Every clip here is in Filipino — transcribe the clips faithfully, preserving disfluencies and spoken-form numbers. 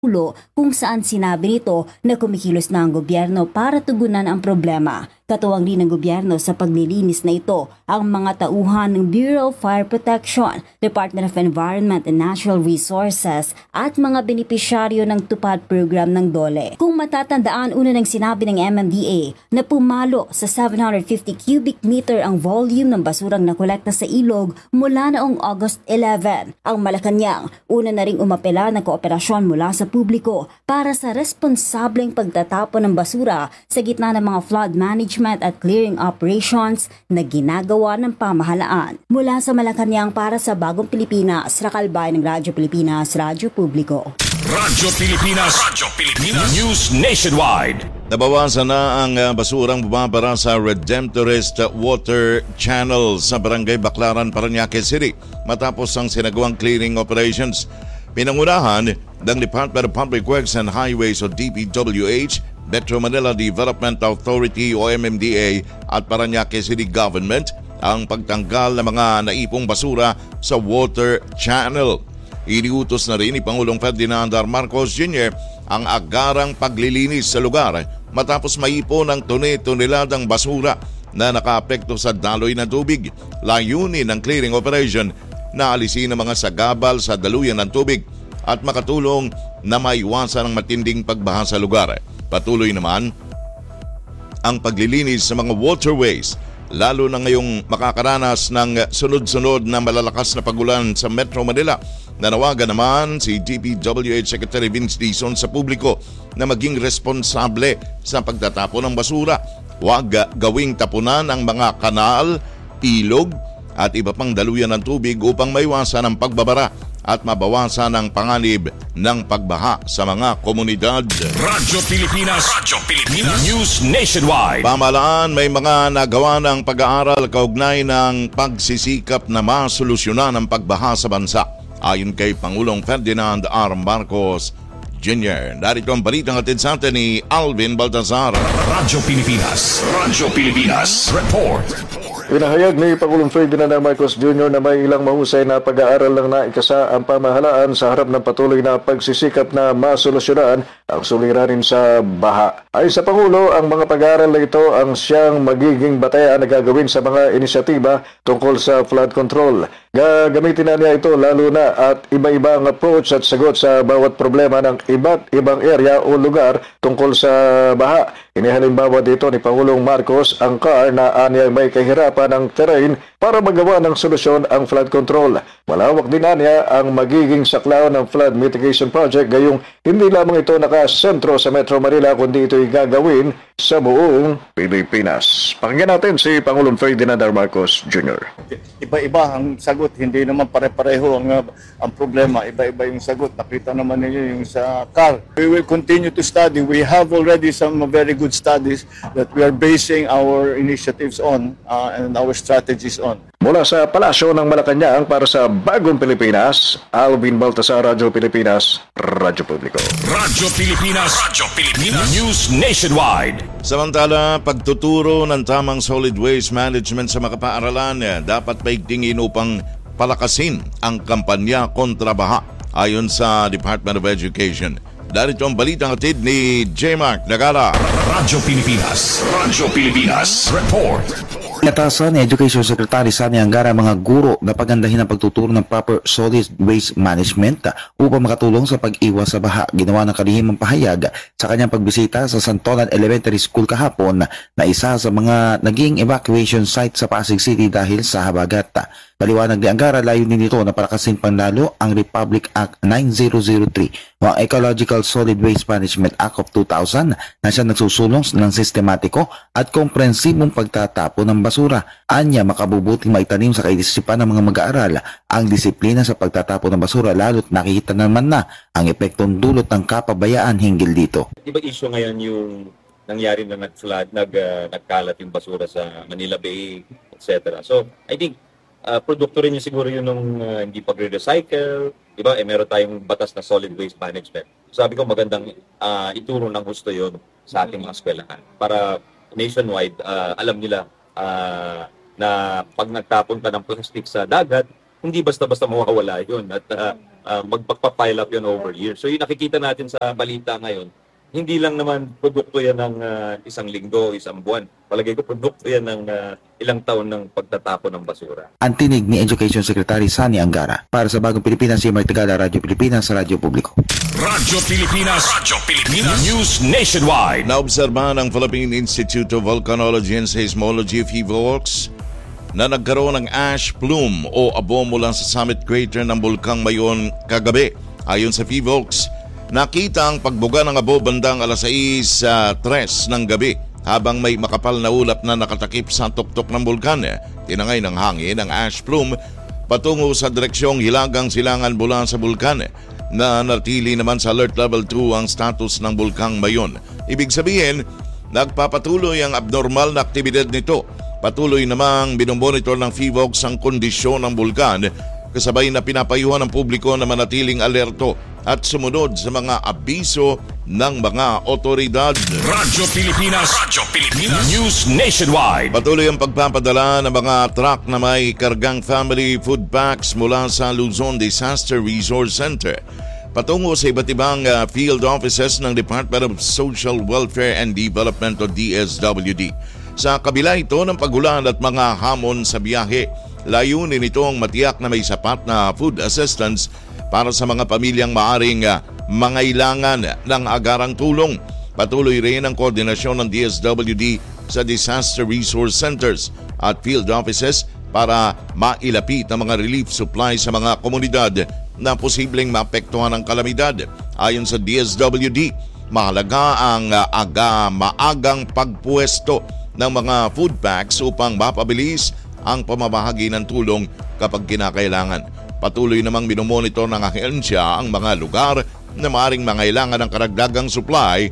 ulo kung saan sinabi nito na kumikilos na ang gobyerno para tugunan ang problema. Katuwang din ng gobyerno sa paglilinis na ito ang mga tauhan ng Bureau of Fire Protection, Department of Environment and Natural Resources at mga benepisyaryo ng tupad program ng DOLE. Kung matatandaan, una nang sinabi ng M M D A na pumalo sa seven hundred fifty cubic meter ang volume ng basurang nakolekta sa ilog mula noong August eleven. Ang Malacanang una na ring umapela ng kooperasyon mula sa publiko para sa responsableng pagtatapon ng basura sa gitna ng mga flood management at clearing operations na ginagawa ng pamahalaan. Mula sa Malacanang para sa Bagong Pilipinas, Rakalbay ng Radyo Pilipinas, Radyo Publiko. Radyo Pilipinas, Radyo Pilipinas, News Nationwide. Nabawasan na ang basurang bumabara sa Redemptorist Water Channel sa Barangay Baclaran, Parañaque City matapos ang sinagawang clearing operations. Pinangunahan ng Department of Public Works and Highways o D P W H, Metro Manila Development Authority o M M D A at Parañaque City Government ang pagtanggal ng mga naipong basura sa water channel. Iniutos na rin ni Pangulong Ferdinand R. Marcos Junior ang agarang paglilinis sa lugar matapos maipon ng tone-toneladang basura na nakaapekto sa daloy ng tubig. Layunin ng clearing operation na alisin ang mga sagabal sa daluyan ng tubig at makatulong na maiwasan ang matinding pagbaha sa lugar. Patuloy naman ang paglilinis sa mga waterways, lalo na ngayong makakaranas ng sunod-sunod na malalakas na pagulan sa Metro Manila. Nanawagan naman si D P W H Secretary Vince Dizon sa publiko na maging responsable sa pagtatapon ng basura. Huwag gawing tapunan ang mga kanal, ilog at iba pang daluyan ng tubig upang maiwasan ang pagbabara at mabawasan ang panganib ng pagbaha sa mga komunidad. Radyo Pilipinas, Radyo Pilipinas, News Nationwide. Pamahalaan may mga nagawa ng pag-aaral kaugnay ng pagsisikap na masolusyonan ang pagbaha sa bansa. Ayon kay Pangulong Ferdinand R. Marcos Junior Narito ang balitang atid sa atin ni Alvin Baltazar. Radyo Pilipinas, Radyo Pilipinas, Report. Pinahayag ni Pangulong Ferdinand R. Marcos Junior na may ilang mahusay na pag-aaral lang na ikasa ang pamahalaan sa harap ng patuloy na pagsisikap na masolusyonan ang suliranin sa baha. Ayon sa Pangulo, ang mga pag-aaral na ito ang siyang magiging batayan na gagawin sa mga inisyatiba tungkol sa flood control. Gagamitin na niya ito lalo na at iba-ibang approach at sagot sa bawat problema ng iba't ibang area o lugar tungkol sa baha. Inihalimbawa dito ni Pangulong Marcos ang C A R na anyay may kahirapan ng terrain para magawa ng solusyon ang flood control. Malawak din niya ang magiging saklaw ng flood mitigation project gayong hindi lamang ito nakasentro sa Metro Manila kundi ito'y gagawin sa buong Pilipinas. Pakinggan natin si Pangulong Ferdinand R. Marcos Junior Iba-iba ang sagot, hindi naman pare-pareho ang, uh, ang problema. Iba-iba yung sagot. Nakita naman ninyo yung sa C A R. We will continue to study. We have already some very good studies that we are basing our initiatives on uh, and our strategies on. Mula sa Palasyo ng Malacanang para sa Bagong Pilipinas, Alvin Baltasar, Radyo Pilipinas, Radyo Publiko. Radyo Pilipinas, Radyo Pilipinas, News Nationwide. Samantala, pagtuturo ng tamang solid waste management sa mga paaralan dapat paigtingin upang palakasin ang kampanya kontra baha ayon sa Department of Education. Darito ang balitang atid ni J. Mark Nagala. Radyo Pilipinas, Radyo Pilipinas, Report. Inatasan ni Education Secretary Sani Angara mga guro na pagandahin ang pagtuturo ng proper solid waste management upang makatulong sa pag-iwas sa baha. Ginawa ng kalihimang pahayag sa kanyang pagbisita sa Santolan Elementary School kahapon na isa sa mga naging evacuation site sa Pasig City dahil sa habagat. Paliwanag ni Angara, layunin nito na palakasin panlalo ang Republic Act nine thousand three o ang Ecological Solid Waste Management Act of two thousand na siya nagsusulong ng sistematiko at komprehensibong pagtatapon ng basura. Anya, makabubuting maitanim sa kaisipan ng mga mag-aaral ang disiplina sa pagtatapon ng basura lalo't nakikita naman na ang epektong dulot ng kapabayaan hinggil dito. Di ba issue ngayon yung nangyari na nag-flood, nag, uh, nagkalat yung basura sa Manila Bay, et cetera. So, I think Uh, produkto rin yung siguro yun nung uh, hindi pag-recycle, di ba? Eh, meron tayong batas na solid waste management. Sabi ko magandang uh, ituro ng gusto yun sa ating mga eskwelahan para nationwide uh, alam nila uh, na pag nagtapon ka ng plastic sa dagat, hindi basta-basta mawawala yun. At uh, uh, magpapile up yun over years. So yung nakikita natin sa balita ngayon, hindi lang naman produkto yan ng uh, isang linggo, isang buwan. Palagay ko produkto yan ng uh, ilang taon ng pagtatapon ng basura. Ang tinig ni Education Secretary Sani Angara para sa Bagong Pilipinas, si Mark Tagala, Radyo Pilipinas, Radyo Publiko. Radyo Pilipinas, Radyo Pilipinas, News Nationwide. Naobserbahan ng Philippine Institute of Volcanology and Seismology, PHIVOLCS, na nagkaroon ng ash plume o abo mula sa summit crater ng Bulkang Mayon kagabi. Ayon sa PHIVOLCS, nakita ang pagbuga ng abo bandang alas sais uh, tres ng gabi habang may makapal na ulap na nakatakip sa tuktok ng bulkan. Tinangay ng hangin ang ash plume patungo sa direksyong Hilagang Silangan mula sa bulkan, na natili naman sa alert level two ang status ng Bulkang Mayon. Ibig sabihin, nagpapatuloy ang abnormal na aktibidad nito. Patuloy namang binomonitor ng PHIVOLCS ang kondisyon ng bulkan, kasabay na pinapayuhan ng publiko na manatiling alerto at sumunod sa mga abiso ng mga otoridad. Radyo Pilipinas, Radyo Pilipinas, News Nationwide. Patuloy ang pagpapadala ng mga truck na may kargang family food packs mula sa Luzon Disaster Resource Center patungo sa iba't ibang uh, field offices ng Department of Social Welfare and Development o D S W D. Sa kabila ito ng pagulan at mga hamon sa biyahe, layunin itong matiyak na may sapat na food assistance para sa mga pamilyang maaring uh, mangailangan ng agarang tulong. Patuloy rin ang koordinasyon ng D S W D sa Disaster Resource Centers at field offices para mailapit ang mga relief supply sa mga komunidad na posibleng maapektuhan ng kalamidad. Ayon sa D S W D, mahalaga ang uh, aga maagang pagpuesto ng mga food packs upang mapabilis ang pamamahagi ng tulong kapag kinakailangan. Patuloy namang binomonitor ng ahensya ang mga lugar na maaaring mangailangan ng karagdagang supply,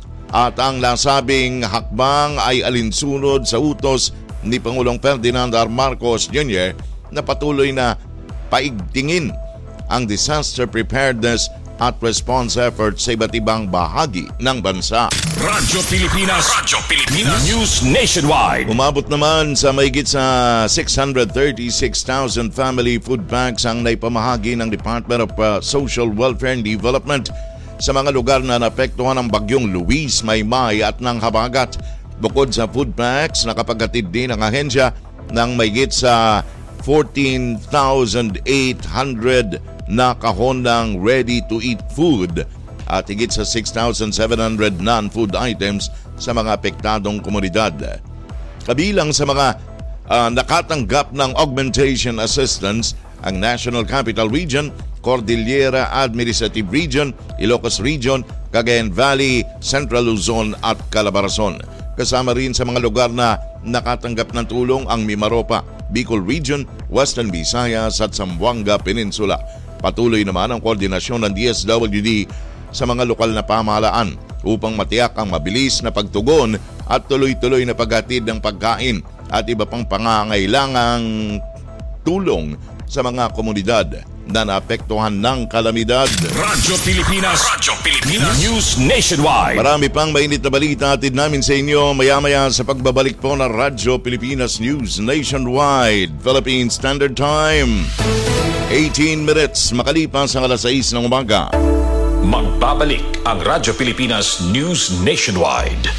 at ang nasabing hakbang ay alinsunod sa utos ni Pangulong Ferdinand R. Marcos Junior na patuloy na paigtingin ang disaster preparedness at response efforts sa iba't ibang bahagi ng bansa. Radyo Pilipinas, Radyo Pilipinas, News Nationwide. Umabot naman sa mahigit sa six hundred thirty-six thousand family food packs ang naipamahagi ng Department of uh, Social Welfare and Development sa mga lugar na naapektuhan ng bagyong Luis, Maymay at ng Habagat. Bukod sa food packs, nakapaghatid din ang ahensya ng mahigit sa fourteen thousand eight hundred na kahon ng ready-to-eat food at higit sa six thousand seven hundred non-food items sa mga apektadong komunidad. Kabilang sa mga uh, nakatanggap ng augmentation assistance ang National Capital Region, Cordillera Administrative Region, Ilocos Region, Cagayan Valley, Central Luzon at Calabarzon. Kasama rin sa mga lugar na nakatanggap ng tulong ang Mimaropa, Bicol Region, Western Visayas at Zamboanga Peninsula. Patuloy naman ang koordinasyon ng D S W D sa mga lokal na pamahalaan upang matiyak ang mabilis na pagtugon at tuloy-tuloy na paghatid ng pagkain at iba pang pangangailangang tulong sa mga komunidad na naapektuhan ng kalamidad. Radyo Pilipinas, Radyo Pilipinas, News Nationwide. Marami pang mainit na balita atid namin sa inyo maya-maya sa pagbabalik po ng Radyo Pilipinas News Nationwide. Philippine Standard Time, eighteen minutes makalipas ang alas sais ng umaga. Magbabalik ang Radyo Pilipinas News Nationwide.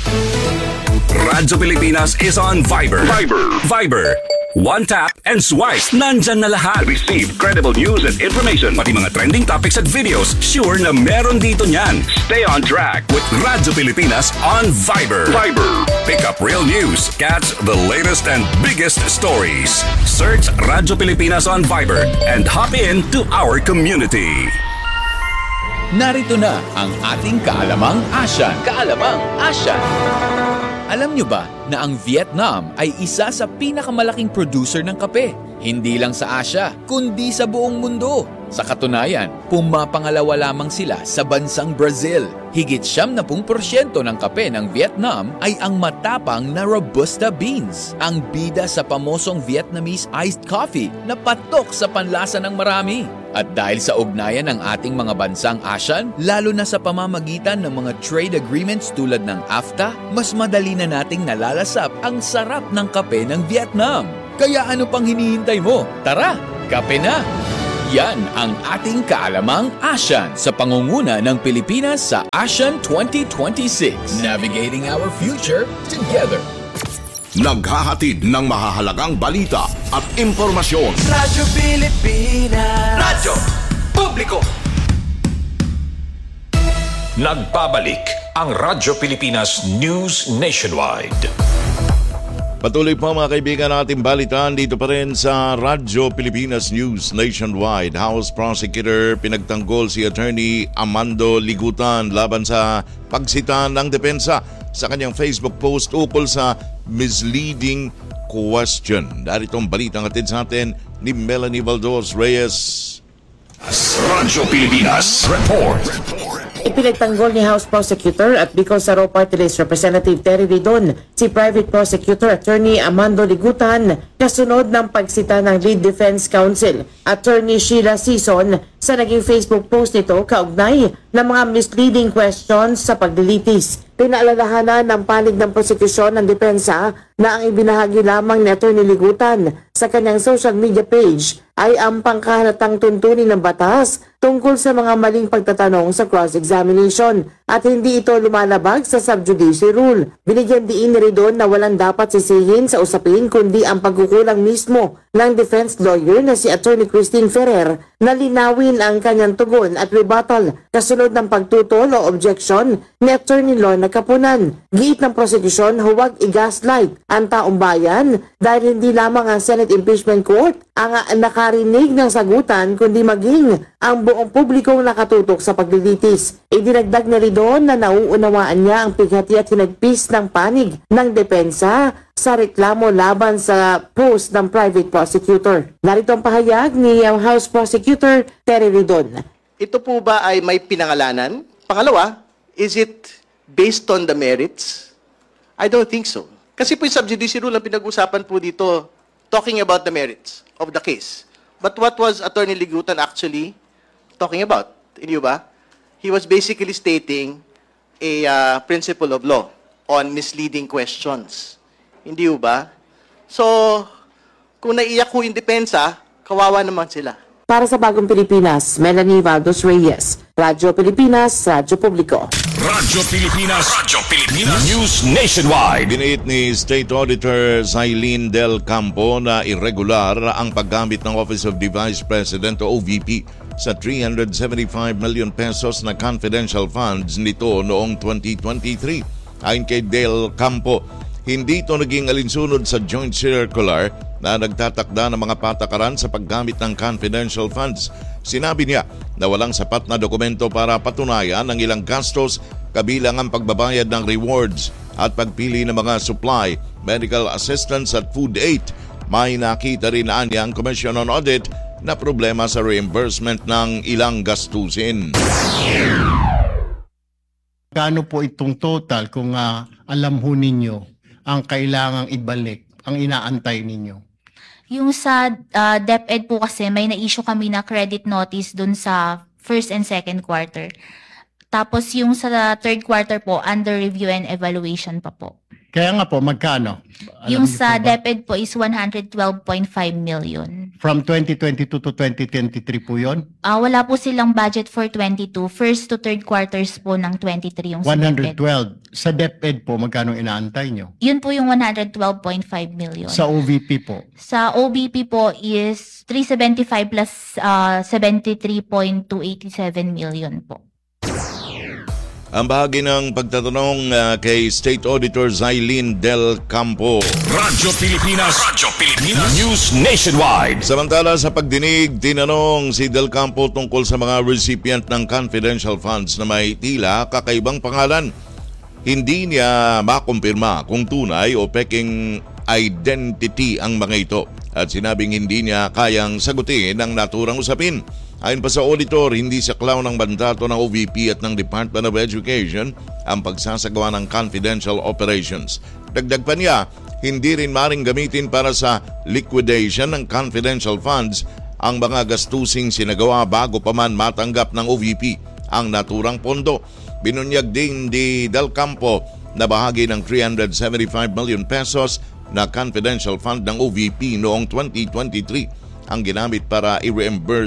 Radyo Pilipinas is on Viber. Viber. Viber. One tap and swipe. Nandyan na lahat. Receive credible news and information. Pati mga trending topics at videos. Sure na meron dito niyan. Stay on track with Radyo Pilipinas on Viber. Viber. Pick up real news. Catch the latest and biggest stories. Search Radyo Pilipinas on Viber and hop in to our community. Narito na ang ating Kaalamang Asyan. Kaalamang Asyan. Alam nyo ba na ang Vietnam ay isa sa pinakamalaking producer ng kape? Hindi lang sa Asia, kundi sa buong mundo. Sa katunayan, pumapangalawa lamang sila sa bansang Brazil. Higit siyam na pung porsyento ng kape ng Vietnam ay ang matapang na Robusta beans, ang bida sa pamosong Vietnamese iced coffee na patok sa panlasa ng marami. At dahil sa ugnayan ng ating mga bansang ASEAN, lalo na sa pamamagitan ng mga trade agreements tulad ng AFTA, mas madali na nating nalalasap ang sarap ng kape ng Vietnam. Kaya ano pang hinihintay mo? Tara, kape na! Yan ang ating kaalamang ASEAN sa pangunguna ng Pilipinas sa ASEAN twenty twenty-six. Navigating our future together. Naghahatid ng mahahalagang balita at impormasyon. Radyo Pilipinas. Radyo Publiko. Nagbabalik ang Radyo Pilipinas News Nationwide. Patuloy po mga kaibigan natin balitaan dito pa rin sa Radyo Pilipinas News Nationwide. House Prosecutor pinagtanggol si Attorney Amando Ligutan laban sa pagsita ng depensa sa kanyang Facebook post ukol sa misleading question. Darito ang balitang atid sa atin ni Melanie Valdos Reyes. Radyo Pilipinas Report. Ipinagtanggol ni House Prosecutor at Bicol Saro Party List Representative Terry Ridon si Private Prosecutor Attorney Amando Ligutan kasunod ng pagsita ng Lead Defense Counsel Attorney Sheila Sison sa naging Facebook post nito kaugnay ng mga misleading questions sa paglilitis. Pinaalalahanan ng panig ng prosekusyon ng depensa na ang ibinahagi lamang ni Attorney Ligutan sa kanyang social media page ay ang pangkahalatang tuntunin ng batas tungkol sa mga maling pagtatanong sa cross-examination at hindi ito lumalabag sa sub-judice rule. Binigyan diin ni Ridon na walang dapat sisihin sa usapin kundi ang pagkukulang mismo ng defense lawyer na si Attorney Christine Ferrer na linawin ang kanyang tugon at rebuttal kasunod ng pagtutol o objection ni Attorney Lorna Kapunan. Giit ng prosekusyon, huwag i-gaslight ang taong bayan dahil hindi lamang ang Senate Impeachment Court ang nakarinig ng sagutan kundi maging ang buong publikong nakatutok sa paglilitis. Idinagdag na Ridon na nauunawaan niya ang pighati at hinagpis ng panig ng depensa sa reklamo laban sa post ng private prosecutor. Narito ang pahayag ni House Prosecutor Terry Ridon. Ito po ba ay may pinangalanan? Pangalawa, is it based on the merits? I don't think so. Kasi po yung sub-judice rule ang pinag-usapan po dito talking about the merits of the case. But what was Attorney Ligutan actually talking about? Hindi ba? He was basically stating a uh, principle of law on misleading questions. Hindi ba? So, kung naiyak ko yung depensa, kawawa naman sila. Para sa Bagong Pilipinas, Melanie Valdos Reyes, Radyo Pilipinas, Radyo Publiko. Radyo Pilipinas, Radyo Pilipinas News Nationwide. Biniit ni State Auditor Zailin Del Campo na irregular ang paggamit ng Office of the Vice President o O V P sa three hundred seventy-five million pesos na confidential funds nito noong twenty twenty-three. Ayon kay Del Campo, hindi ito naging alinsunod sa joint circular na nagtatakda ng mga patakaran sa paggamit ng confidential funds. Sinabi niya na walang sapat na dokumento para patunayan ang ilang gastos kabilang ang pagbabayad ng rewards at pagpili ng mga supply, medical assistance at food aid. May nakita rin na niya ang Commission on Audit na problema sa reimbursement ng ilang gastusin. Gaano po itong total kung uh, alam ho ninyo ang kailangang ibalik, ang inaantay ninyo? Yung sa uh, DepEd po kasi may na-issue kami na credit notice dun sa first and second quarter. Tapos yung sa third quarter po, under review and evaluation pa po. Kaya nga po, magkano? Alam yung niyo sa po ba? DepEd po is one hundred twelve point five million. From twenty twenty-two to twenty twenty-three po yun? Uh, wala po silang budget for twenty-two. First to third quarters po ng twenty-three yung sa one hundred DepEd. twelve. Sa DepEd po, magkano inaantay nyo? Yun po yung one hundred twelve point five million. Sa O V P po? Sa O B P po is three seventy-five plus uh, seventy-three point two eight seven million po. Ang bahagi ng pagtatanong uh, kay State Auditor Zailin Del Campo. Radyo Pilipinas, Radyo Pilipinas News Nationwide. Samantala sa pagdinig, tinanong si Del Campo tungkol sa mga recipient ng confidential funds na may tila kakaibang pangalan. Hindi niya makumpirma kung tunay o peking identity ang mga ito at sinabing hindi niya kayang sagutin ang naturang usapin. Ayon pa sa auditor, hindi saklaw ng mandato ng O V P at ng Department of Education ang pagsasagawa ng confidential operations. Dagdag pa niya, hindi rin maring gamitin para sa liquidation ng confidential funds ang mga gastusing sinagawa bago pa man matanggap ng O V P ang naturang pondo. Binunyag din di Del Campo na bahagi ng three hundred seventy-five million pesos na confidential fund ng O V P noong twenty twenty-three ang ginamit para i-reimburse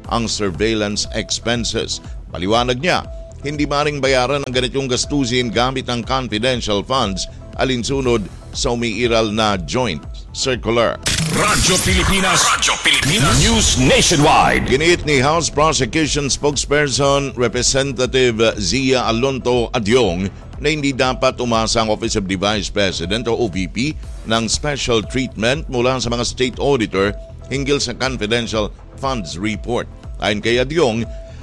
ang surveillance expenses. Paliwanag niya, hindi maring bayaran ang ganitong gastusin gamit ang confidential funds alinsunod sa umiiral na joint circular. Radyo Pilipinas, Radyo Pilipinas, News Nationwide. Giniit ni House Prosecution Spokesperson Representative Zia Alonto Adyong na hindi dapat umasa ang Office of the Vice President o O V P ng special treatment mula sa mga state auditor hinggil sa confidential funds report. Ayon kay Adyong,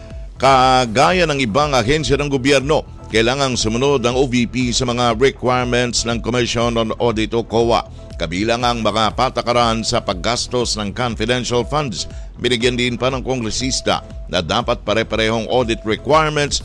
kagaya ng ibang ahensya ng gobyerno, kailangang sumunod ang O V P sa mga requirements ng Commission on Audit o C O A, kabilang ang mga patakaran sa paggastos ng confidential funds. Binigyan din pa ng kongresista na dapat pare-parehong audit requirements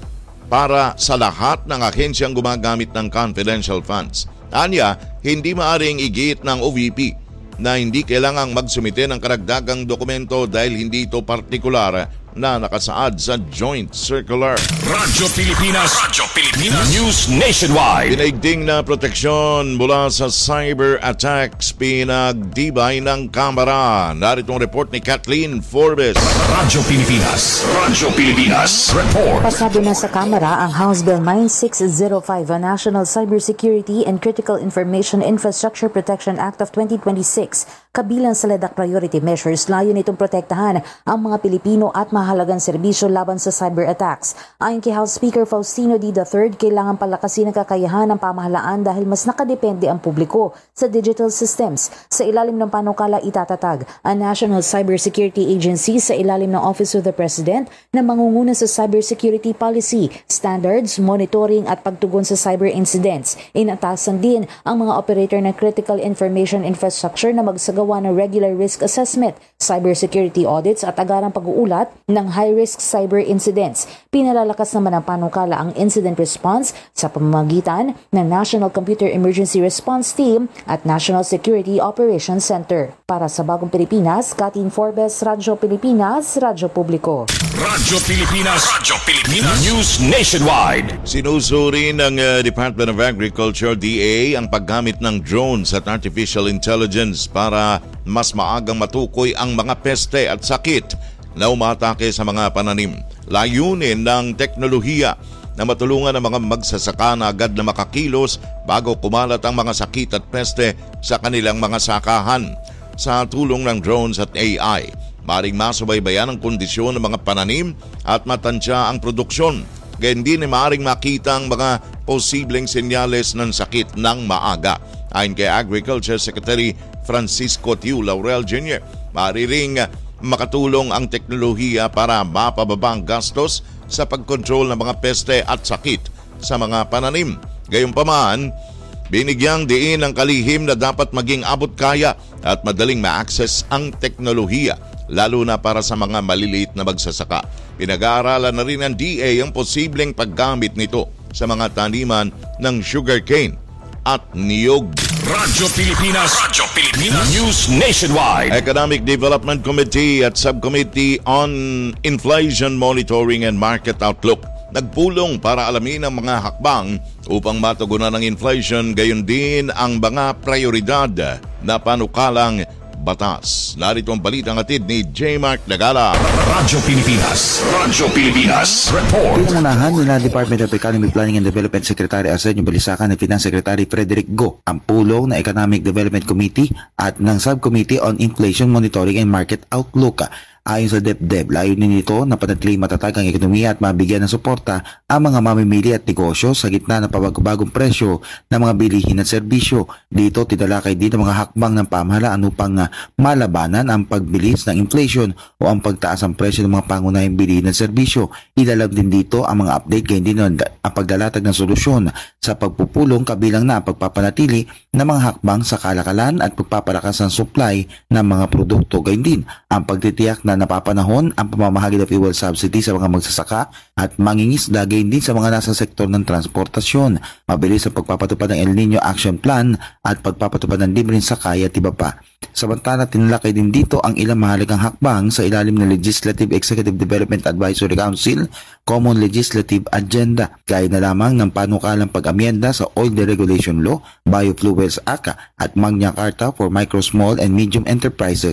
para sa lahat ng ahensyang gumagamit ng confidential funds. Anya, hindi maaring igit ng O V P na hindi kailangang magsumite ng karagdagang dokumento dahil hindi ito partikular na nakasaad sa joint circular. Radyo Pilipinas, Radyo Pilipinas, News Nationwide. Pinaigting na proteksyon mula sa cyber attacks pinagdibay ng Kamara. Narito ang report ni Kathleen Forbes. Radyo Pilipinas, Radyo Pilipinas, report. Pasado na sa Kamara ang House Bill nine six zero five, a National Cybersecurity and Critical Information Infrastructure Protection Act of twenty twenty-six. Kabilang sa L E D A C priority measures, layon itong protektahan ang mga Pilipino at mahalagang serbisyo laban sa cyber attacks. Ayon kay House Speaker Faustino D. the third, kailangan palakasin ang kakayahan ng pamahalaan dahil mas nakadepende ang publiko sa digital systems. Sa ilalim ng panukala itatatag ang National Cybersecurity Agency sa ilalim ng Office of the President na mangunguna sa cybersecurity policy, standards, monitoring at pagtugon sa cyber incidents. Inatasan din ang mga operator ng critical information infrastructure na magsagawa ng regular risk assessment, cybersecurity audits at agarang pag-uulat ng high-risk cyber incidents. Pinalalakas naman ng panukala ang incident response sa pamamagitan ng National Computer Emergency Response Team at National Security Operations Center. Para sa Bagong Pilipinas, Kathleen Forbes, Radyo Pilipinas, Radyo Publiko. Radyo Pilipinas, Radyo Pilipinas, News Nationwide. Sinusuri ng uh, Department of Agriculture, D A, ang paggamit ng drones at artificial intelligence para mas maagang matukoy ang mga peste at sakit na umatake sa mga pananim. Layunin ng teknolohiya na matulungan ang mga magsasaka na agad na makakilos bago kumalat ang mga sakit at peste sa kanilang mga sakahan. Sa tulong ng drones at A I, maring masubaybayan ang kondisyon ng mga pananim at matansya ang produksyon. Gayun din ay maring makita ang mga posibleng senyales ng sakit ng maaga. Ayon kay Agriculture Secretary Francisco Tiu Laurel Junior, mariring makatulong ang teknolohiya para mapababa ang gastos sa pagkontrol ng mga peste at sakit sa mga pananim. Gayunpaman, binigyang diin ang kalihim na dapat maging abot kaya at madaling ma-access ang teknolohiya, lalo na para sa mga maliliit na magsasaka. Pinag-aaralan na rin ng D A ang posibleng paggamit nito sa mga taniman ng sugarcane at niyog. Radyo Pilipinas, Radyo Pilipinas, News Nationwide. Economic Development Committee at Subcommittee on Inflation Monitoring and Market Outlook nagpulong para alamin ang mga hakbang upang matugunan ng inflation, gayon din ang mga prioridad na panukalang batas. Narito ang balitang atid ni J. Mark Nagala. Radyo Pilipinas, Radyo Pilipinas, report. Pinangunahan nila Department of Economic Planning and Development Secretary Arsenio Balisacan at Finance Secretary Frederick Go ang pulong na Economic Development Committee at ng Subcommittee on Inflation Monitoring and Market Outlook. Ayon sa DepDev, layunin nito na panatiling matatag ang ekonomiya at mabigyan ng suporta ang mga mamimili at negosyo sa gitna ng pabagong presyo ng mga bilihin at serbisyo. Dito tinalakay din ang mga hakbang ng pamahalaan upang malabanan ang pagbilis ng inflation o ang pagtaas ng presyo ng mga pangunahing bilihin at serbisyo. Ilalab din dito ang mga update gayon din ang paglalatag ng solusyon sa pagpupulong kabilang na ang pagpapanatili ng mga hakbang sa kalakalan at pagpapalakas ng supply ng mga produkto. Gayon din ang pagtitiyak na napapanahon ang pamamahagi ng fuel subsidy sa mga magsasaka at mangingisda, gayon din sa mga nasa sektor ng transportasyon. Mabilis ang pagpapatupad ng El Nino Action Plan at pagpapatupad ng libreng sakay at iba pa. Samantala, tinalakay din dito ang ilang mahalagang hakbang sa ilalim ng Legislative Executive Development Advisory Council Common Legislative Agenda, gaya na lamang ng panukalang pag-amyenda sa Oil Deregulation Law, Biofuels Act at Magna Carta for Micro, Small and Medium Enterprises.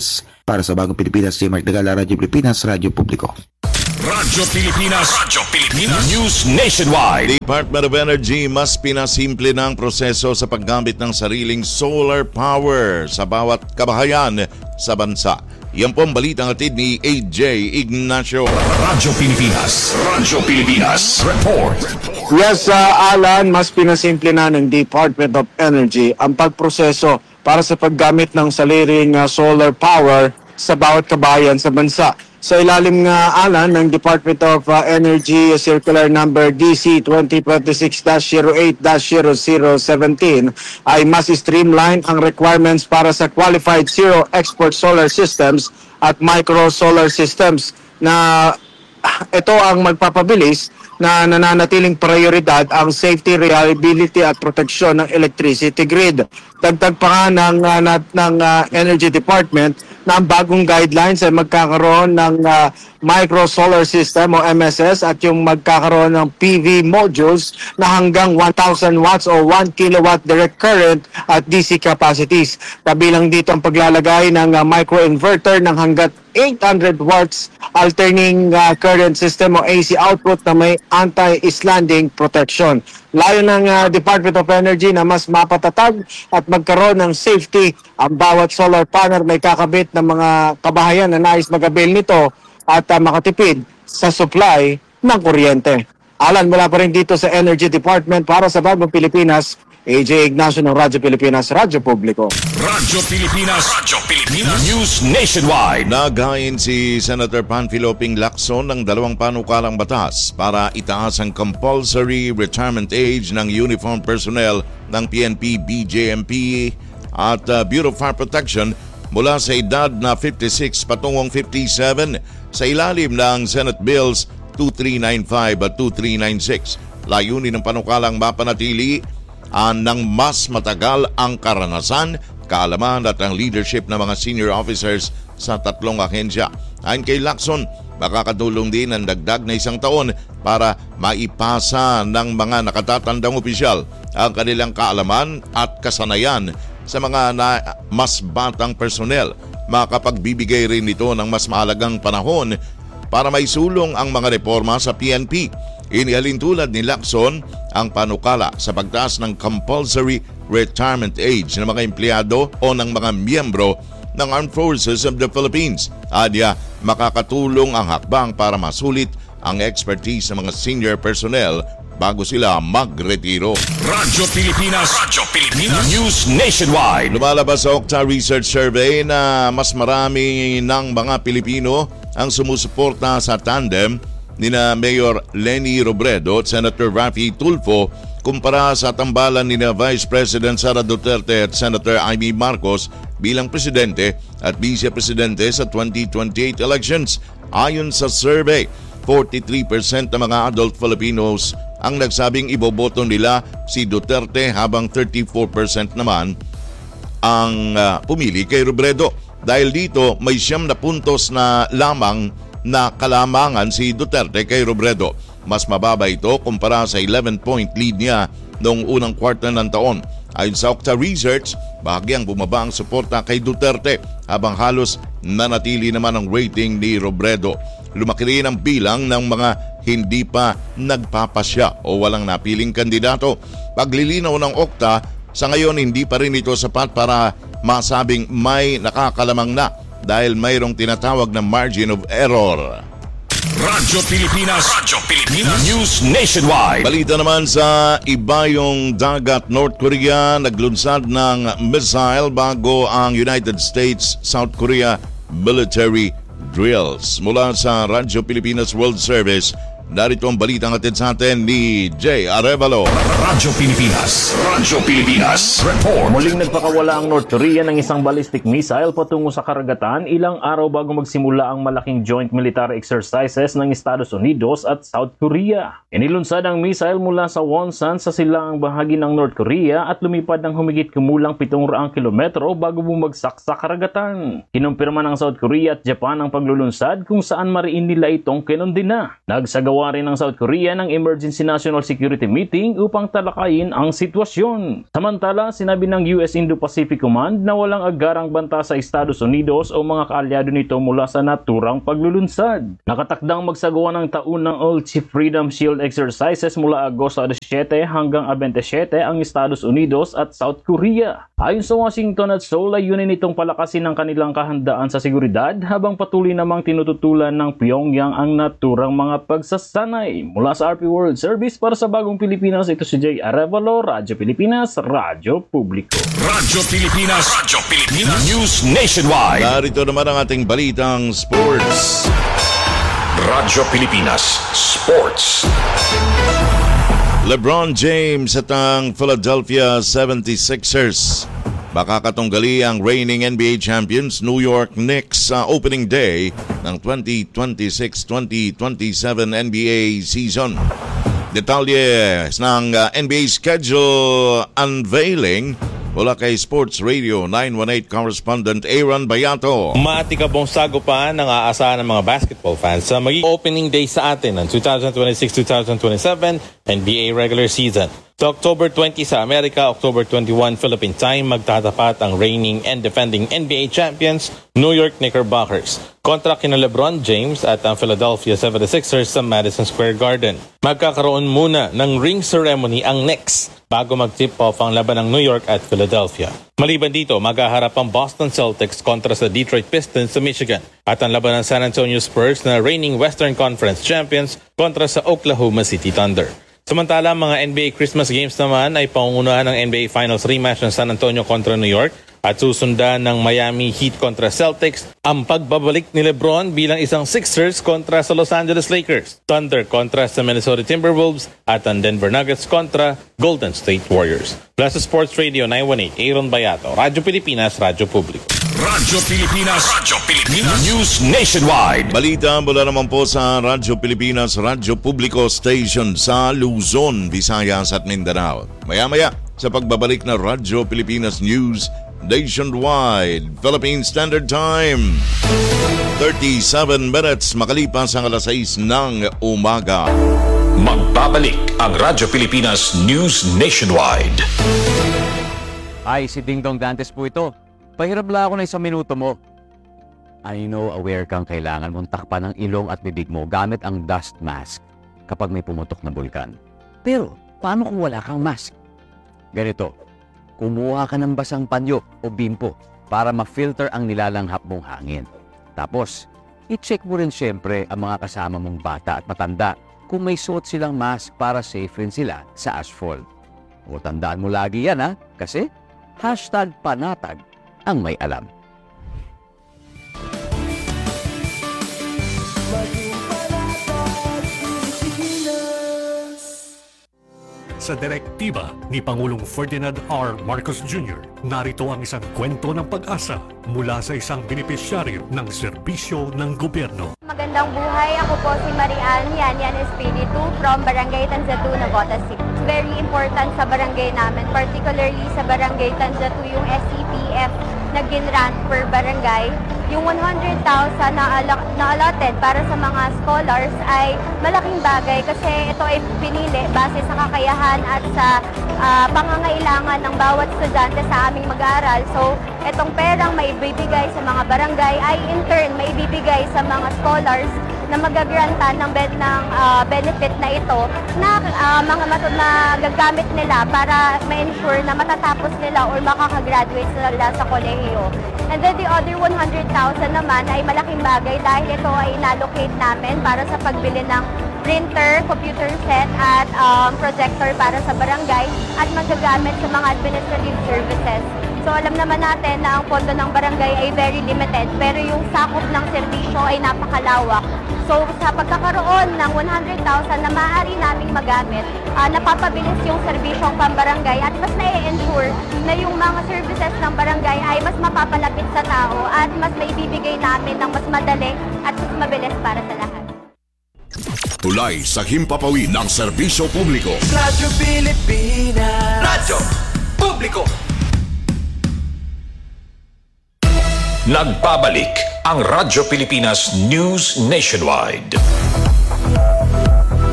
Para sa Bagong Pilipinas, J. Mark Dagala, Radyo Pilipinas, Radyo Publiko. Radyo Pilipinas, Radyo Pilipinas, News Nationwide. Department of Energy mas pinasimple ng proseso sa paggamit ng sariling solar power sa bawat kabahayan sa bansa. Yan po ang balitang atid ni A J Ignacio. Radyo Pilipinas, Radyo Pilipinas, report. Yes, uh, Alan, mas pinasimple na ng Department of Energy ang pagproseso para sa paggamit ng sariling uh, solar power sa bawat kabahayan sa bansa. Sa ilalim nga, Alan, ng Department of uh, Energy Circular Number D C twenty twenty-six dash zero eight dash zero zero one seven ay mas streamline ang requirements para sa qualified zero export solar systems at micro solar systems na ito ang magpapabilis na nananatiling prioridad ang safety, reliability at proteksyon ng electricity grid. Dagdag pa nga ng, uh, ng uh, Energy Department na ang bagong guidelines ay magkakaroon ng uh, micro solar system o M S S at yung magkakaroon ng P V modules na hanggang one thousand watts o one kilowatt direct current at D C capacities. Kabilang dito ang paglalagay ng uh, microinverter ng hanggat eight hundred watts alternating uh, current system o A C output na may anti-islanding protection. Layo ng uh, Department of Energy na mas mapatatag at magkaroon ng safety ang bawat solar panel may kakabit ng mga kabahayan na nais mag-avail nito at uh, makatipid sa supply ng kuryente. Alan, mula pa rin dito sa Energy Department para sa Bagong Pilipinas, A J Ignacio ng Radyo Pilipinas, Radyo Publiko. Radyo Pilipinas, Radyo Pilipinas, News Nationwide. Nagayin si Senator Panfilo Ping Lacson ng dalawang panukalang batas para itaas ang compulsory retirement age ng uniform personnel ng P N P, B J M P at uh, Bureau of Fire Protection mula sa edad na fifty-six patungong fifty-seven sa ilalim ng Senate Bills twenty-three ninety-five at twenty-three ninety-six. Layunin ng panukalang mapanatili uh, ng mas matagal ang karanasan, kaalaman at ang leadership ng mga senior officers sa tatlong ahensya. Ayon kay Lacson, makakatulong din ang dagdag na isang taon para maipasa ng mga nakatatandang opisyal ang kanilang kaalaman at kasanayan sa mga na mas batang personnel. Makapagbibigay rin ito ng mas mahalagang panahon para maisulong ang mga reforma sa P N P. Inihalin tulad ni Lacson ang panukala sa pagtaas ng compulsory retirement age ng mga empleyado o ng mga miyembro ng Armed Forces of the Philippines. Adya, makakatulong ang hakbang para masulit ang expertise ng mga senior personnel bago sila magretiro. Radyo Pilipinas, Radyo Pilipinas, News Nationwide. Lumalabas sa Okta Research Survey na mas marami ng mga Pilipino ang sumusuporta sa tandem ni na Mayor Leni Robredo at Senator Raffy Tulfo kumpara sa tambalan ni na Vice President Sara Duterte at Senator Amy Marcos bilang presidente at vice-presidente sa twenty twenty-eight elections. Ayon sa survey, forty-three percent ng mga adult Filipinos ang nagsabing iboboto nila si Duterte habang thirty-four percent naman ang uh, pumili kay Robredo. Dahil dito, may siyam na puntos na lamang na kalamangan si Duterte kay Robredo. Mas mababa ito kumpara sa eleven point lead niya noong unang quarter ng taon. Ayon sa Okta Research, bahagyang bumaba ang suporta kay Duterte habang halos nanatili naman ang rating ni Robredo. Lumaki rin ang bilang ng mga hindi pa nagpapasya o walang napiling kandidato. Paglilinaw ng Okta, sa ngayon hindi pa rin ito sapat para masabing may nakakalamang na dahil mayroong tinatawag na margin of error. Radyo Pilipinas, Radyo Pilipinas, News Nationwide. Balita naman sa ibayong dagat, North Korea naglunsad ng missile bago ang United States South Korea military drills. Mula sa Radyo Pilipinas World Service, narito ang balitang hatid sa atin ni Jay Arevalo. Radyo Pilipinas, Radyo Pilipinas, report. Muling nagpakawala ang North Korea ng isang ballistic missile patungo sa karagatan ilang araw bago magsimula ang malaking joint military exercises ng Estados Unidos at South Korea. Inilunsad ang missile mula sa Wonsan sa silangang bahagi ng North Korea at lumipad ng humigit kumulang pitong raang kilometro bago bumagsak sa karagatan. Kinumpirma ng South Korea at Japan ang paglulunsad kung saan mariin nila itong kinundina. Nagsagawa nagsagawa rin ng South Korea ng Emergency National Security Meeting upang talakayin ang sitwasyon. Samantala, sinabi ng U S Indo-Pacific Command na walang agarang banta sa Estados Unidos o mga kaalyado nito mula sa naturang paglulunsad. Nakatakdang magsagawa ng taunang Ulchi Freedom Shield exercises mula Agosto seven hanggang twenty-seven ang Estados Unidos at South Korea. Ayon sa Washington at Seoul, layunin itong palakasin ang kanilang kahandaan sa seguridad habang patuloy namang tinututulan ng Pyongyang ang naturang mga pagsasanay. Mula sa R P World Service para sa Bagong Pilipinas, ito si Jay Arevalo, Radyo Pilipinas, Radyo Publiko. Radyo Pilipinas, Radyo Pilipinas, News Nationwide. Narito naman ang ating balitang sports. Radyo Pilipinas Sports. LeBron James at ang Philadelphia seventy-sixers baka katunggali ang reigning N B A champions New York Knicks sa opening day ng twenty twenty-six twenty twenty-seven N B A season. Detalye ng uh, N B A schedule unveiling mula kay Sports Radio nine one eight correspondent Aaron Bayato. Maatikabong sagupan ng aasahan ng mga basketball fans sa magiging opening day sa atin ng twenty twenty-six twenty twenty-seven N B A regular season. Sa October twentieth sa Amerika, October twenty-first Philippine time, magtatapat ang reigning and defending N B A champions New York Knickerbockers kontra kina LeBron James at ang Philadelphia seventy-sixers sa Madison Square Garden. Magkakaroon muna ng ring ceremony ang Knicks bago mag-tip off ang laban ng New York at Philadelphia. Maliban dito, maghaharap ang Boston Celtics kontra sa Detroit Pistons sa Michigan at ang laban ng San Antonio Spurs na reigning Western Conference champions kontra sa Oklahoma City Thunder. Samantala, mga N B A Christmas games naman ay pangungunahan ng N B A Finals rematch ng San Antonio kontra New York at susundan ng Miami Heat kontra Celtics, ang pagbabalik ni LeBron bilang isang Sixers kontra sa Los Angeles Lakers, Thunder kontra sa Minnesota Timberwolves at ang Denver Nuggets kontra Golden State Warriors. Plus sa Sports Radio nine one eight, Aaron Bayato, Radyo Pilipinas, Radyo Publiko. Radyo Pilipinas, Radyo Pilipinas, News Nationwide. Balita mula naman po sa Radyo Pilipinas, Radyo Publiko Station sa Luzon, Visayas at Mindanao. Maya-maya sa pagbabalik na Radyo Pilipinas News Nationwide, Philippine Standard Time. thirty-seven minutes makalipas ang alas sais ng umaga. Magbabalik ang Radyo Pilipinas News Nationwide. Ay, si Ding Dong Dantes po ito. Pahirap lang ako na isang minuto mo. I know aware kang kailangan mong takpan ng ilong at bibig mo gamit ang dust mask kapag may pumutok na bulkan. Pero, paano kung wala kang mask? Ganito, kumuha ka ng basang panyo o bimpo para ma-filter ang nilalanghap mong hangin. Tapos, i-check mo rin syempre ang mga kasama mong bata at matanda kung may suot silang mask para safe rin sila sa asphalt. O tandaan mo lagi yan ha, kasi hashtag panatag ang may alam. Sa direktiba ni Pangulong Ferdinand R. Marcos Junior, narito ang isang kwento ng pag-asa mula sa isang benepisyaryo ng serbisyo ng gobyerno. Magandang buhay, ako po si Marian Yan Yan Espiritu from Barangay Tanzatu, Navotas City. Very important sa barangay namin, particularly sa Barangay Tanzatu, yung S C P F na ginrant per barangay. Yung one hundred thousand na, na allotted para sa mga scholars ay malaking bagay kasi ito ay pinili base sa kakayahan at sa uh, pangangailangan ng bawat estudyante sa aming mag-aaral. So, itong perang maibibigay sa mga barangay ay in turn maibibigay sa mga scholars na magagrantan ng, ben, ng uh, benefit na ito na uh, mga matod na gagamit nila para ma-ensure na matatapos nila or makakagraduate sila sa kolehiyo. And then the other one hundred thousand naman ay malaking bagay dahil ito ay inallocate namin para sa pagbili ng printer, computer set at um, projector para sa barangay at magagamit sa mga administrative services. So alam naman natin na ang pondo ng barangay ay very limited pero yung sakop ng serbisyo ay napakalawak. So sa pagkakaroon ng one hundred thousand na maaari naming magamit, uh, napapabilis yung serbisyong pambarangay at mas na-ensure na yung mga services ng barangay ay mas mapapalapit sa tao at mas maibibigay namin ng mas madali at mas mabilis para sa lahat. Tulay sa himpapawid ng serbisyo publiko. Radyo Pilipinas. Radyo Publiko. Nagbabalik ang Radyo Pilipinas News Nationwide.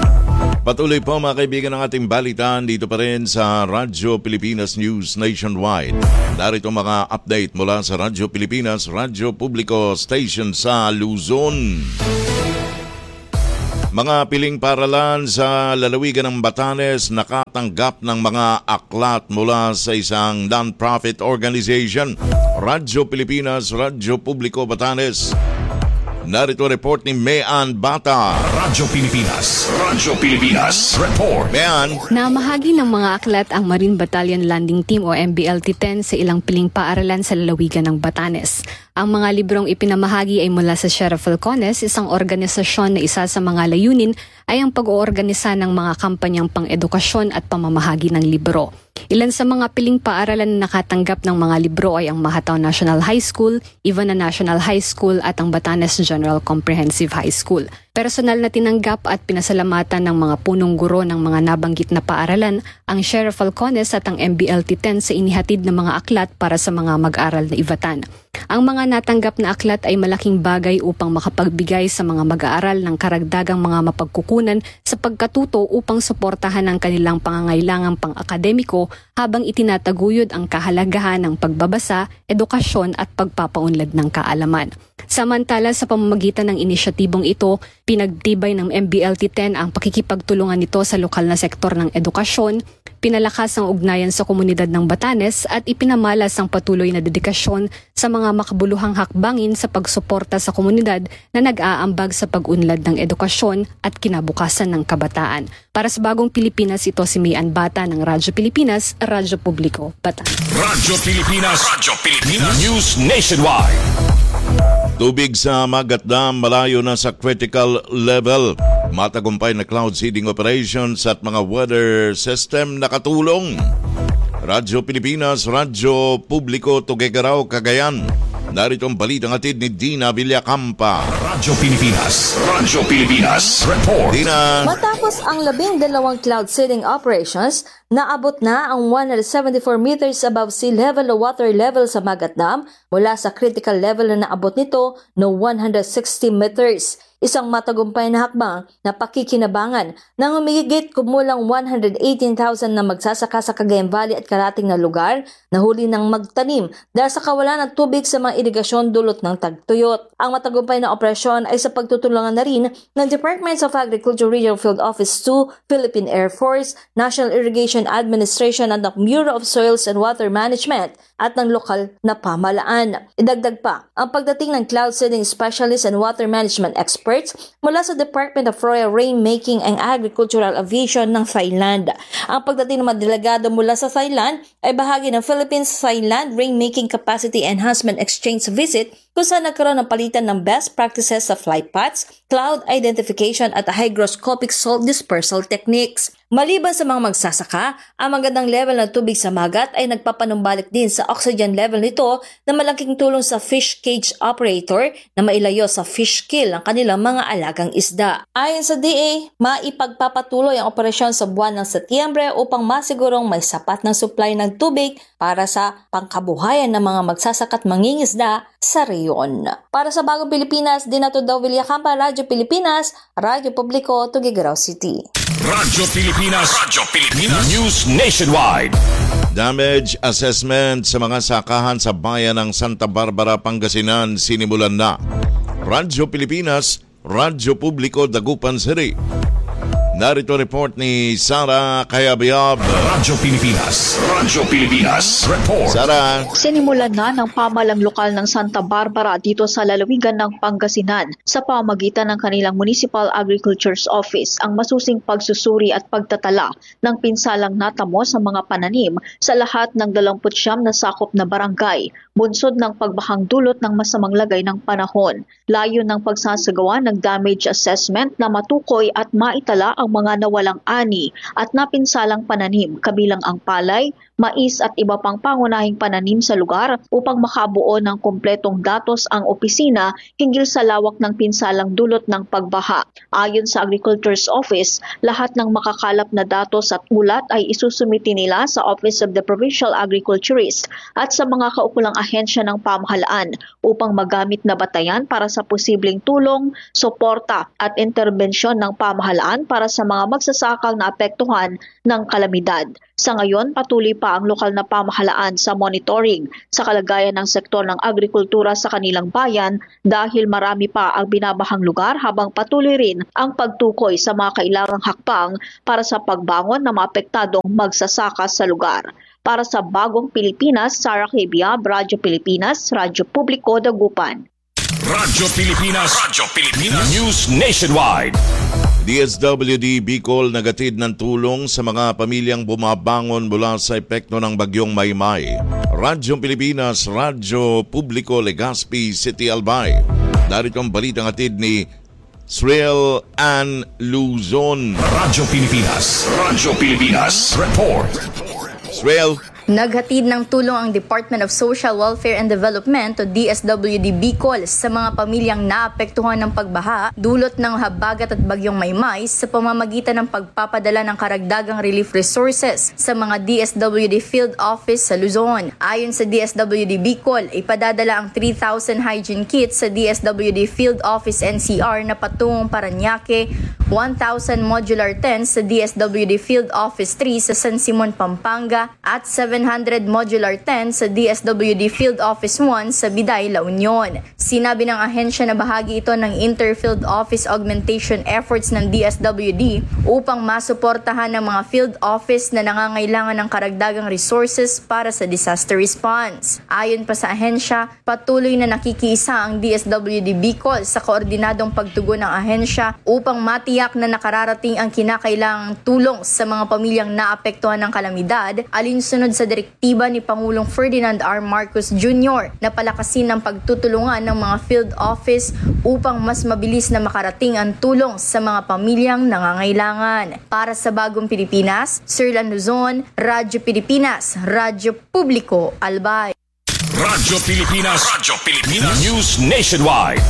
Patuloy po mga kaibigan ng ating balitaan dito pa rin sa Radyo Pilipinas News Nationwide. Narito mga update mula sa Radyo Pilipinas, Radyo Publiko Station sa Luzon. Mga piling paralan sa lalawigan ng Batanes nakatanggap ng mga aklat mula sa isang non-profit organization. Radyo Pilipinas, Radyo Publiko Batanes. Narito report ni Mayan Bata. Radyo Pilipinas, Radyo Pilipinas Report. Mayan. Namahagi ng mga aklat ang Marine Battalion Landing Team o M B L T ten sa ilang piling paaralan sa lalawigan ng Batanes. Ang mga librong ipinamahagi ay mula sa Sheriff Falcones, isang organisasyon na isa sa mga layunin ay ang pag-oorganisa ng mga kampanyang pang-edukasyon at pamamahagi ng libro. Ilan sa mga piling paaralan na nakatanggap ng mga libro ay ang Mahataw National High School, Ivana National High School at ang Batanes General Comprehensive High School. Personal na tinanggap at pinasalamatan ng mga punong guro ng mga nabanggit na paaralan ang Sheriff Falcones at ang M B L T ten sa inihatid ng mga aklat para sa mga mag-aral na Ivatan. Ang mga natanggap na aklat ay malaking bagay upang makapagbigay sa mga mag-aaral ng karagdagang mga mapagkukunan sa pagkatuto upang suportahan ang kanilang pangangailangang pang-akademiko habang itinataguyod ang kahalagahan ng pagbabasa, edukasyon at pagpapaunlad ng kaalaman. Samantala sa pamamagitan ng inisyatibong ito, pinagtibay ng M B L T ten ang pakikipagtulungan nito sa lokal na sektor ng edukasyon, pinalakas ang ugnayan sa komunidad ng Batanes at ipinamalas ang patuloy na dedikasyon sa mga makabuluhang hakbangin sa pagsuporta sa komunidad na nag-aambag sa pag-unlad ng edukasyon at kinabukasan ng kabataan. Para sa Bagong Pilipinas, ito si Mayan Bata ng Radyo Pilipinas, Radyo Publiko, Batanes. Radyo Pilipinas, Radyo Pilipinas News Nationwide. Tubig sa Magat Dam malayo na sa critical level. Matagumpay na cloud seeding operations at mga weather system nakatulong. Radyo Pilipinas, Radyo Publiko, Tuguegarao, Cagayan. Narito ang balitang atid ni Dina Villacampa. Radyo Pilipinas, Radyo Pilipinas Report. Dina. Matapos ang labing dalawang cloud seeding operations, naabot na ang one hundred seventy-four meters above sea level o water level sa Magat Dam mula sa critical level na naabot nito no one hundred sixty meters. Isang matagumpay na hakbang na pakikinabangan ng humigit kumulang one hundred eighteen thousand na magsasaka sa Cagayan Valley at karating na lugar na huli ng magtanim dahil sa kawalan ng tubig sa mga irigasyon dulot ng tagtuyot. Ang matagumpay na operasyon ay sa pagtutulungan na rin ng Departments of Agriculture Regional Field Office two, Philippine Air Force, National Irrigation Administration at ng Bureau of Soils and Water Management at ng lokal na pamahalaan. Idagdag pa ang pagdating ng cloud seeding specialists and water management experts mula sa Department of Royal Rainmaking and Agricultural Aviation ng Thailand. Ang pagdating ng mga delegado mula sa Thailand ay bahagi ng Philippines-Thailand Rainmaking Capacity Enhancement Exchange Visit kung saan nagkaroon ng palitan ng best practices sa fly paths, cloud identification at hygroscopic salt dispersal techniques. Maliban sa mga magsasaka, ang magandang level ng tubig sa Magat ay nagpapanumbalik din sa oxygen level nito na malaking tulong sa fish cage operator na mailayo sa fish kill ang kanilang mga alagang isda. Ayon sa D A, maipagpapatuloy ang operasyon sa buwan ng Setyembre upang masigurong may sapat na supply ng tubig para sa pangkabuhayan ng mga magsasaka at mangingisda sa reyon. Para sa Bagong Pilipinas, Dinato Daw Villacampa, Radyo Pilipinas, Radyo Publiko, Tuguegarao City. Radyo Pilipinas, Radyo Pilipinas News Nationwide. Damage assessment sa mga sakahan sa bayan ng Santa Barbara, Pangasinan sinimulan na. Radyo Pilipinas, Radyo Publiko, Dagupan City. Narito report ni Sara Kayabyab. Radyo Pilipinas, Radyo Pilipinas Report. Sara. Sinimulan na ng pamahalang lokal ng Santa Barbara dito sa lalawigan ng Pangasinan sa pamamagitan ng kanilang Municipal Agriculture's Office ang masusing pagsusuri at pagtatala ng pinsalang natamo sa mga pananim sa lahat ng dalawampu't siyam na sakop na barangay, bunsod ng pagbahang dulot ng masamang lagay ng panahon. Layo ng pagsasagawa ng damage assessment na matukoy at maitala ang mga nawalang ani at napinsalang pananim kabilang ang palay, mais at iba pang pangunahing pananim sa lugar upang makabuo ng kumpletong datos ang opisina hinggil sa lawak ng pinsalang dulot ng pagbaha. Ayon sa Agriculture's Office, lahat ng makakalap na datos at ulat ay isusumiti nila sa Office of the Provincial Agriculturist at sa mga kaukulang ahensya ng pamahalaan upang magamit na batayan para sa posibleng tulong, suporta at interbensyon ng pamahalaan para sa sa mga magsasakang naapektuhan ng kalamidad. Sa ngayon, patuloy pa ang lokal na pamahalaan sa monitoring sa kalagayan ng sektor ng agrikultura sa kanilang bayan dahil marami pa ang binabahang lugar habang patuloy rin ang pagtukoy sa mga kailangang hakbang para sa pagbangon ng maapektadong magsasaka sa lugar. Para sa Bagong Pilipinas, Sarah Hebia, Radyo Pilipinas, Radyo Publiko, Dagupan. Radyo Pilipinas, Radyo Pilipinas, News Nationwide. D S W D Bicol nagatid ng tulong sa mga pamilyang bumabangon mula sa epekto ng bagyong Maymay. Radyo Pilipinas, Radyo Publiko, Legazpi City, Albay. Darito ang balitang atid ni Sriel Ann Luzon. Radyo Pilipinas, Radyo Pilipinas, Report. Sriel. Naghatid ng tulong ang Department of Social Welfare and Development o D S W D Bicol sa mga pamilyang naapektuhan ng pagbaha dulot ng habagat at bagyong Maymay sa pamamagitan ng pagpapadala ng karagdagang relief resources sa mga D S W D Field Office sa Luzon. Ayon sa D S W D Bicol, ipadadala ang three thousand hygiene kits sa D S W D Field Office N C R na patungong Parañaque, one thousand modular tents sa D S W D Field Office three sa San Simon, Pampanga at seven hundred modular tents sa D S W D Field Office one sa Biday, La Union. Sinabi ng ahensya na bahagi ito ng Interfield Office augmentation efforts ng D S W D upang masuportahan ng mga field office na nangangailangan ng karagdagang resources para sa disaster response. Ayon pa sa ahensya, patuloy na nakikiisa ang D S W D Bicol sa koordinadong pagtugon ng ahensya upang matiyak na nakararating ang kinakailangang tulong sa mga pamilyang naapektuhan ng kalamidad alinsunod sa direktiba ni Pangulong Ferdinand R. Marcos Junior na palakasin ang pagtutulungan ng mga field office upang mas mabilis na makarating ang tulong sa mga pamilyang nangangailangan. Para sa Bagong Pilipinas, Sirlan Luzon, Radyo Pilipinas, Radyo Publiko, Albay. Radyo Pilipinas, Radyo Pilipinas, News Nationwide.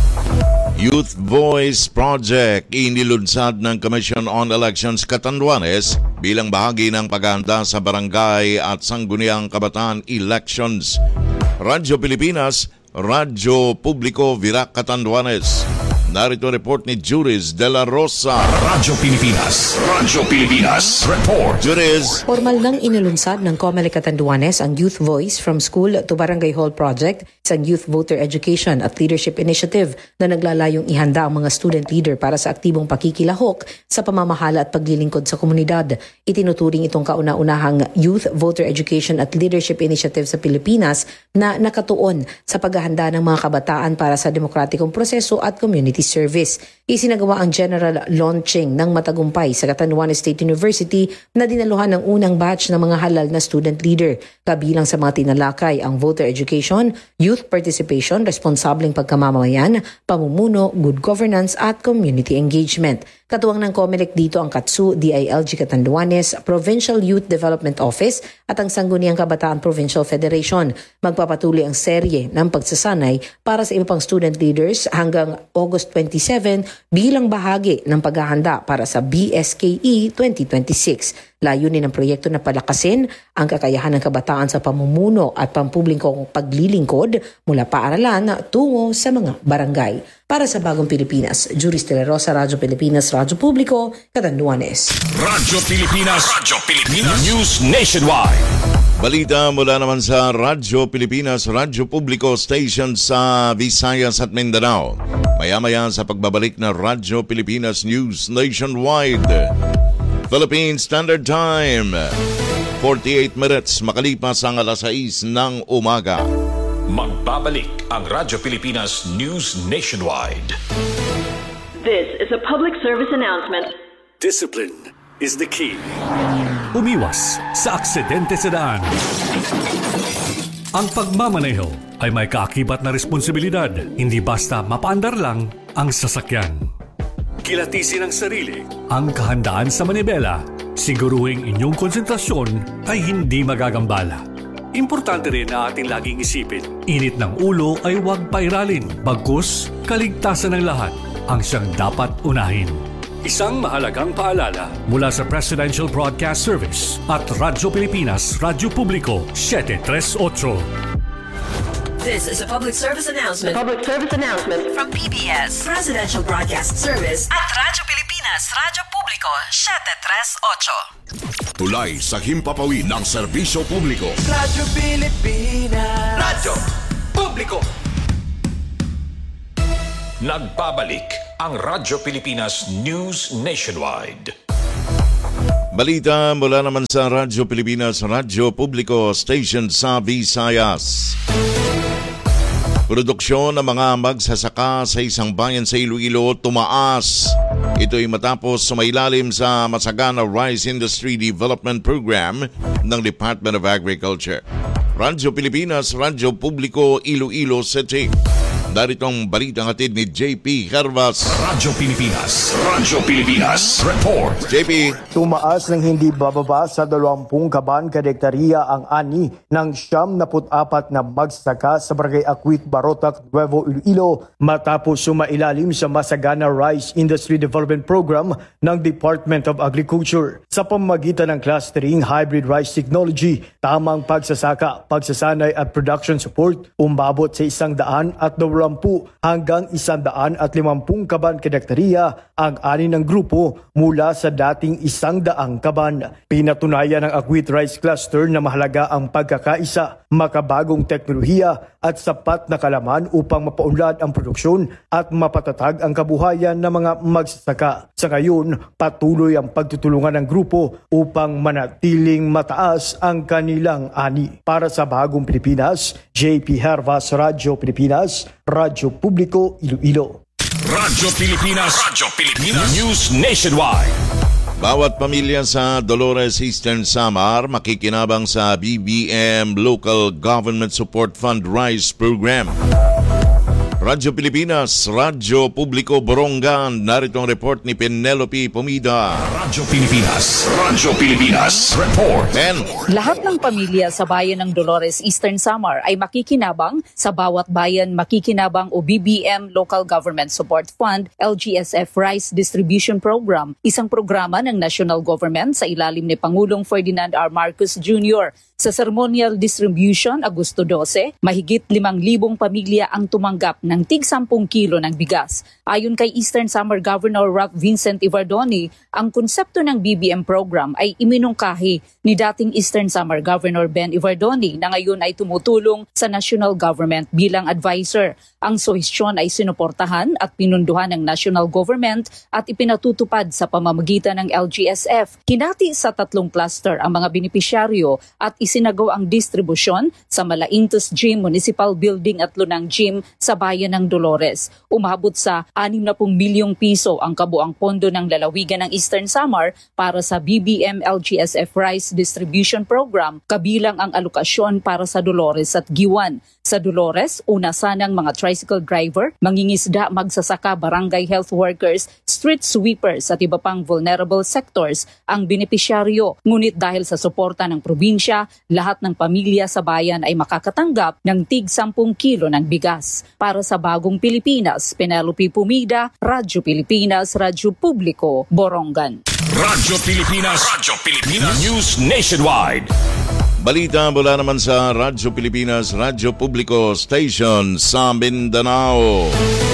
Youth Voice Project inilunsad ng Commission on Elections Catanduanes bilang bahagi ng paghahanda sa barangay at sangguniang kabataan elections. Radyo Pilipinas, Radyo Publiko, Virac, Catanduanes. Narito report ni Juris de la Rosa. Radyo Pilipinas, Radyo Pilipinas, Report. Juris. Formal nang inilunsad ng COMELEC Catanduanes ang Youth Voice from School to Barangay Hall Project, isang youth voter education at leadership initiative na naglalayong ihanda ang mga student leader para sa aktibong pakikilahok sa pamamahala at paglilingkod sa komunidad. Itinuturing itong kauna-unahang youth voter education at leadership initiative sa Pilipinas na nakatuon sa paghahanda ng mga kabataan para sa demokratikong proseso at community service. Isinagawa ang general launching ng matagumpay sa Catanduanes State University na dinaluhan ng unang batch ng mga halal na student leader. Kabilang sa mga tinalakay ang voter education, youth participation, responsableng pagkamamayan, pamumuno, good governance at community engagement. Katuwang ng COMELEC dito ang Katsu D I L G Catanduanes Provincial Youth Development Office at ang Sangguniang Kabataan Provincial Federation. Magpapatuloy ang serye ng pagsasanay para sa iba pang student leaders hanggang August twenty-seven bilang bahagi ng paghahanda para sa B S K E twenty twenty-six. Layunin ng proyekto na palakasin ang kakayahan ng kabataan sa pamumuno at pampublikong paglilingkod mula paaralan tungo sa mga barangay. Para sa Bagong Pilipinas, Juris de la Rosa, Radyo Pilipinas, Radyo Publiko, Catanduanes. Radyo Pilipinas, Radyo Pilipinas, News Nationwide. Balita mula naman sa Radyo Pilipinas, Radyo Publiko Station sa Visayas at Mindanao. Maya-maya sa pagbabalik na Radyo Pilipinas News Nationwide. Philippine Standard Time, forty-eight minutes makalipas ang alas sais ng umaga. Magbabalik ang Radyo Pilipinas News Nationwide. This is a public service announcement. Discipline is the key. Umiwas sa aksidente sa daan. Ang pagmamaneho ay may kaakibat na responsibilidad, hindi basta mapaandar lang ang sasakyan. Kilatisin ang sarili, ang kahandaan sa manibela, siguruhing inyong konsentrasyon ay hindi magagambala. Importante rin na ating laging isipin, init ng ulo ay huwag pairalin, bagkus kaligtasan ng lahat ang siyang dapat unahin. Isang mahalagang paalala mula sa Presidential Broadcast Service at Radyo Pilipinas, Radyo Publiko, seven thirty-eight. This is a public service announcement. Public service announcement from P B S, Presidential Broadcast Service at Radyo Pilipinas. Pilipinas Radyo Publiko seven three eight. Tulay sa himpapawid ng serbisyo publiko. Radyo Pilipinas. Radyo Publiko. Nagbabalik ang Radyo Pilipinas News Nationwide. Balita mula naman sa Radyo Pilipinas Radyo Publiko Station sa Visayas. Produksyon ng mga magsasaka sa isang bayan sa Iloilo tumaas. Ito'y matapos sumailalim sa Masagana Rice Industry Development Program ng Department of Agriculture. Radyo Pilipinas, Radyo Publiko, Iloilo City. Darito ang balitang hatid ni J P Hervas. Radyo Pilipinas, Radyo Pilipinas, report. J P. Tumaas ng hindi bababa sa dalawampung kaban kada hektarya ang ani ng siyam na put-apat na magsasaka sa Barangay Akwit, Barotac, Nuevo Iloilo matapos sumailalim sa Masagana Rice Industry Development Program ng Department of Agriculture. Sa pamamagitan ng clustering hybrid rice technology, tamang pagsasaka, pagsasanay at production support, umabot sa isang daan at dalawampung hanggang isang daan at limampung kaban kada hektarya ang ani ng grupo mula sa dating isang daang kaban. Pinatunayan ng Akwit Rice Cluster na mahalaga ang pagkakaisa, makabagong teknolohiya at sapat na kalaman upang mapaunlad ang produksyon at mapatatag ang kabuhayan ng mga magsasaka. Sa ngayon, patuloy ang pagtutulungan ng grupo upang manatiling mataas ang kanilang ani. Para sa Bagong Pilipinas, J P Hervas, Radyo Pilipinas, Radyo Publiko, Iloilo. Radyo Pilipinas, Radyo Pilipinas, News Nationwide. Bawat pamilya sa Dolores Eastern Samar makikinabang sa B B M Local Government Support Fund Rice Program. Radyo Pilipinas, Radyo Publiko, Borongan. Narito ang report ni Penelope Pumida. Radyo Pilipinas, Radyo Pilipinas, report. Ben. Lahat ng pamilya sa bayan ng Dolores Eastern Samar ay makikinabang sa Bawat Bayan Makikinabang o B B M Local Government Support Fund L G S F Rice Distribution Program, isang programa ng national government sa ilalim ni Pangulong Ferdinand R. Marcos Junior Sa ceremonial distribution, Agosto twelve, mahigit limang libong pamilya ang tumanggap ng tig sampung kilo ng bigas. Ayon kay Eastern Samar Governor Ralph Vincent Ivardoni, ang konsepto ng B B M program ay iminungkahi ni dating Eastern Samar Governor Ben Ivardoni na ngayon ay tumutulong sa national government bilang advisor. Ang suhestyon ay sinuportahan at pinunduhan ng national government at ipinatutupad sa pamamagitan ng L G S F. Hinati sa tatlong cluster ang mga benepisyaryo at isinagaw ang distribusyon sa Malaintos Gym Municipal Building at Lunang Gym sa bayan ng Dolores. Umabot sa anim na pung milyong piso ang kabuang pondo ng lalawigan ng Eastern Samar para sa B B M L G S F Rice Distribution Program, kabilang ang alokasyon para sa Dolores at Giwan. Sa Dolores, una sanang mga tricycle driver, mangingisda, magsasaka, barangay health workers, street sweepers at iba pang vulnerable sectors ang benepisyaryo. Ngunit dahil sa suporta ng probinsya, lahat ng pamilya sa bayan ay makakatanggap ng tig sampung kilo ng bigas. Para sa Bagong Pilipinas, Penelope Pumida, Radyo Pilipinas, Radyo Publiko, Borongan. Radyo Pilipinas, Radyo Pilipinas, News Nationwide. Balita mula naman sa Radyo Pilipinas, Radyo Publiko Station sa Mindanao.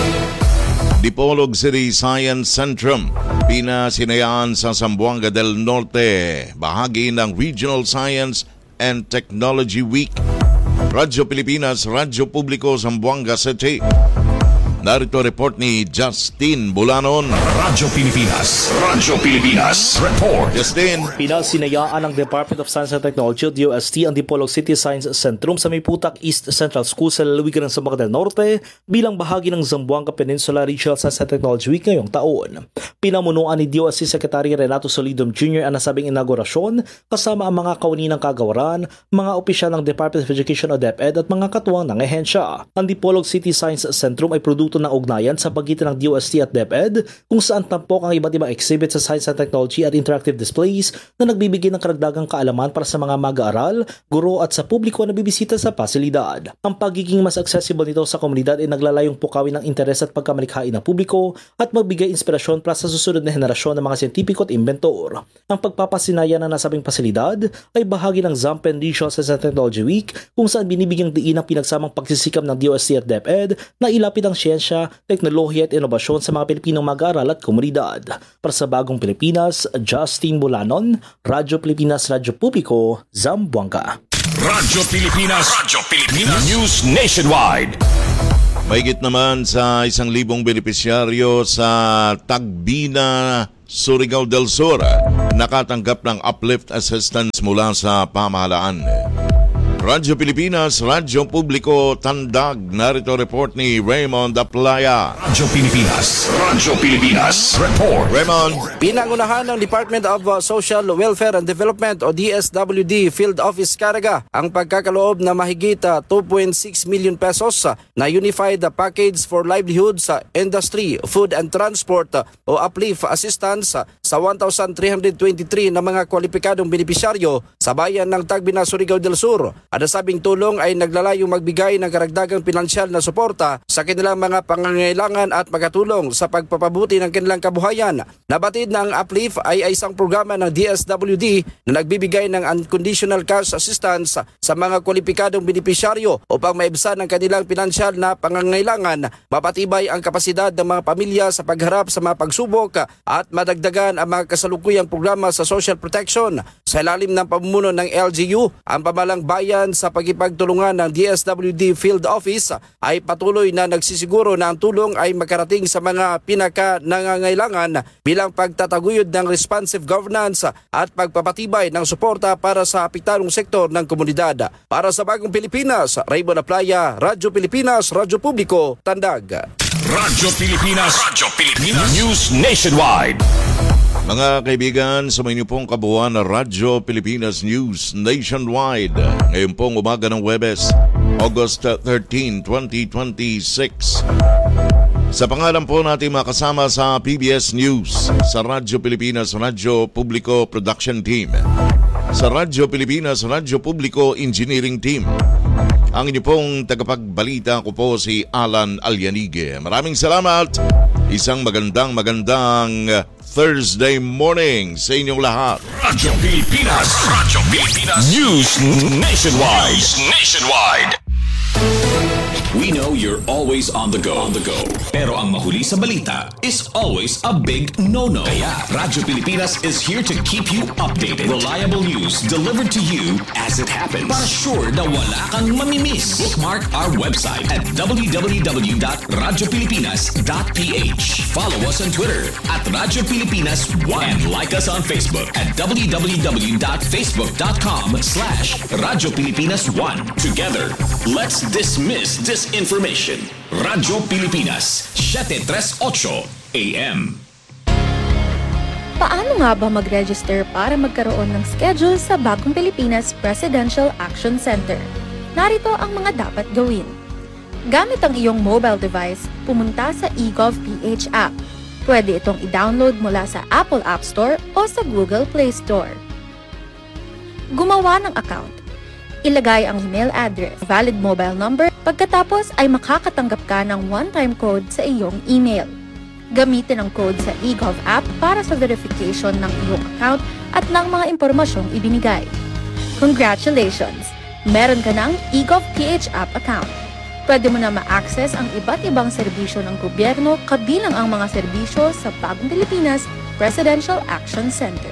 Dipolog City Science Centrum, pinasinayaan sa Zamboanga del Norte, bahagi ng Regional Science and Technology Week. Radyo Pilipinas, Radyo Publiko, Zamboanga City. Narito report ni Justin Bulanon. Radyo Pilipinas, Radyo Pilipinas, report. Justin. Pinasinayaan ng Department of Science and Technology o D O S T ang Dipolog City Science Centrum sa Mayputak East Central School sa lalawigan ng Zamboanga del Norte bilang bahagi ng Zamboanga Peninsula Regional Science and Technology Week ngayong taon. Pinamunuan ni D O S T Secretary Renato Solidum Junior ang nasabing inaugurasyon kasama ang mga kawani ng kagawaran, mga opisyal ng Department of Education o DepEd at mga katuwang ng ehensya. Ang Dipolog City Science Centrum ay produkto ng ugnayan sa pagitan ng D O S T at DepEd kung saan tampok ang iba't ibang exhibit sa science and technology at interactive displays na nagbibigay ng karagdagang kaalaman para sa mga mag-aaral, guro at sa publiko na bibisita sa pasilidad. Ang pagiging mas accessible nito sa komunidad ay naglalayong pukawin ng interes at pagkamalikhain ng publiko at magbigay inspirasyon para sa susunod na henerasyon ng mga siyentipiko at inventor. Ang pagpapasinaya ng nasabing pasilidad ay bahagi ng Zampen Regional Science and Technology Week kung saan binibigyang diin ang pinagsamang pagsisikap ng D O S T at DepEd na ilapit ang siyensya siyensya, teknolohiya at inobasyon sa mga Pilipinong mag-aaral at komunidad. Para sa Bagong Pilipinas, Justin Bulanon, Radyo Pilipinas, Radyo Publiko, Zamboanga. Radyo Pilipinas, Radyo Pilipinas News Nationwide. Mahigit naman sa isang libong benepisyaryo sa Tagbina, Surigao del Sur nakatanggap ng uplift assistance mula sa pamahalaan. Radyo Pilipinas, Radyo Publiko, Tandag. Narito report ni Raymond Aplaya. Radyo Pilipinas, Radyo Pilipinas Report. Raymond. Pinangunahan ng Department of Social Welfare and Development o D S W D Field Office Caraga ang pagkakaloob na mahigit two point six million pesos na Unified Package for Livelihood sa Industry, Food and Transport o uplift assistance sa one thousand three hundred twenty-three na mga kwalipikadong benepisyaryo sa bayan ng Tagbina, Surigao del Sur. Ang nasabing tulong ay naglalayong magbigay ng karagdagang pinansyal na suporta sa kanilang mga pangangailangan at makatulong sa pagpapabuti ng kanilang kabuhayan. Nabatid na ang uplift ay isang programa ng D S W D na nagbibigay ng unconditional cash assistance sa mga kwalipikadong benepisyaryo upang maibsan ang kanilang pinansyal na pangangailangan, mapatibay ang kapasidad ng mga pamilya sa pagharap sa mga pagsubok at madagdagan ang mga kasalukuyang programa sa social protection. Sa ilalim ng pamumuno ng L G U, ang pamalang bayan sa pagkipagtulungan ng D S W D Field Office ay patuloy na nagsisiguro na ang tulong ay makarating sa mga pinaka-nangangailangan bilang pagtataguyod ng responsive governance at pagpapatibay ng suporta para sa apektadong sektor ng komunidad. Para sa Bagong Pilipinas, Raymond Aplaya, Radyo Pilipinas, Radyo Publiko, Tandag. Radyo Pilipinas, Radyo Pilipinas News Nationwide. Mga kaibigan, sa inyo pong kabuuan na Radyo Pilipinas News Nationwide. Ngayon pong umaga ng Huwebes, August thirteenth, twenty twenty-six. Sa pangalan po natin makasama sa P B S News, sa Radyo Pilipinas, Radyo Publiko Production Team, sa Radyo Pilipinas, Radyo Publiko Engineering Team. Ang inyo pong tagapagbalita ko po si Alan Alyanige. Maraming salamat. Isang magandang magandang Thursday morning sa inyong lahat. Radyo Pilipinas, Radyo Pilipinas News Nationwide. News Nationwide. We know you're always on the go. On the go. Pero ang mahuli sa balita is always a big no-no. Kaya Radyo Pilipinas is here to keep you updated. Reliable news delivered to you as it happens. Para sure na wala kang mamimiss. Bookmark our website at w w w dot radyo pilipinas dot p h. Follow us on Twitter at Radyo Pilipinas one and like us on Facebook at w w w dot facebook dot com slash Radyo Pilipinas one. Together, let's dismiss this information. Radyo Pilipinas, seven thirty-eight A M. Paano nga ba mag-register para magkaroon ng schedule sa Bagong Pilipinas Presidential Action Center? Narito ang mga dapat gawin. Gamit ang iyong mobile device, pumunta sa eGovPH app. Pwede itong i-download mula sa Apple App Store o sa Google Play Store. Gumawa ng account. Ilagay ang email address, valid mobile number, pagkatapos ay makakatanggap ka ng one-time code sa iyong email. Gamitin ang code sa eGov app para sa verification ng iyong account at ng mga impormasyong ibinigay. Congratulations! Meron ka ng eGovPH app account. Pwede mo na ma-access ang iba't ibang serbisyo ng gobyerno kabilang ang mga serbisyo sa Bagong Pilipinas Presidential Action Center.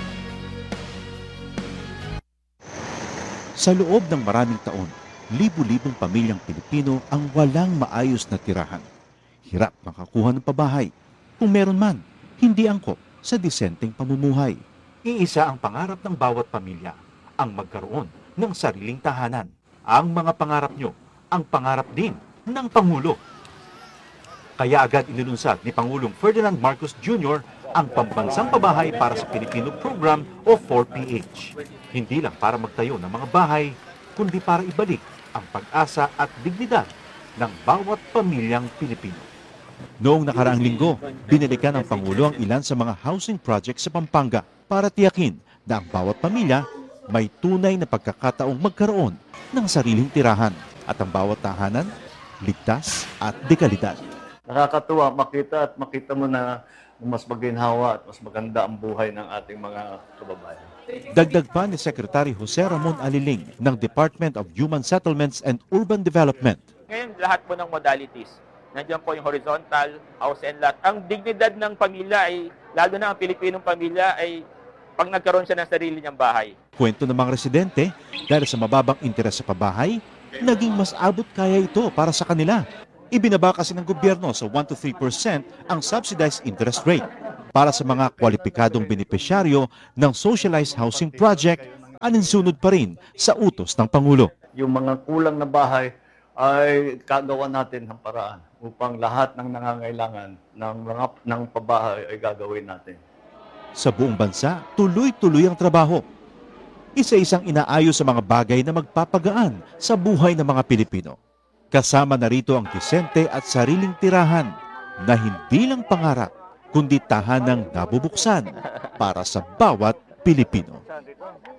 Sa loob ng maraming taon, libu-libong pamilyang Pilipino ang walang maayos na tirahan. Hirap makakuha ng pabahay. Kung meron man, hindi angkop sa disenteng pamumuhay. Iisa ang pangarap ng bawat pamilya, ang magkaroon ng sariling tahanan. Ang mga pangarap nyo, ang pangarap din ng Pangulo. Kaya agad inilunsad ni Pangulong Ferdinand Marcos Junior ang Pambansang Pabahay para sa Pilipino Program o four P H. Hindi lang para magtayo ng mga bahay, kundi para ibalik ang pag-asa at dignidad ng bawat pamilyang Pilipino. Noong nakaraang linggo, binalikan ng Pangulo ang ilan sa mga housing projects sa Pampanga para tiyakin na ang bawat pamilya may tunay na pagkakataong magkaroon ng sariling tirahan at ang bawat tahanan ligtas at dekalidad. Nakakatuwa makita at makita mo na mas maginhawa at mas maganda ang buhay ng ating mga kababayan. Dagdag pa ni Secretary Jose Ramon Aliling ng Department of Human Settlements and Urban Development. Ngayon, lahat po ng modalities nandiyan po yung horizontal, house and lot. Ang dignidad ng pamilya ay, lalo na ang Pilipinong pamilya, ay pag nagkaroon siya ng sarili niyang bahay. Kwento ng mga residente, dahil sa mababang interes sa pabahay, naging mas abot kaya ito para sa kanila. Ibinaba kasi ng gobyerno sa one to three percent ang subsidized interest rate para sa mga kwalipikadong benepisyaryo ng socialized housing project, aninsunod pa rin sa utos ng Pangulo. Yung mga kulang na bahay ay kagawa natin ng paraan upang lahat ng nangangailangan ng mga ng pabahay ay gagawin natin. Sa buong bansa, tuloy-tuloy ang trabaho. Isa-isang inaayos sa mga bagay na magpapagaan sa buhay ng mga Pilipino. Kasama na rito ang disente at sariling tirahan na hindi lang pangarap, kundi tahanang nabubuksan para sa bawat Pilipino.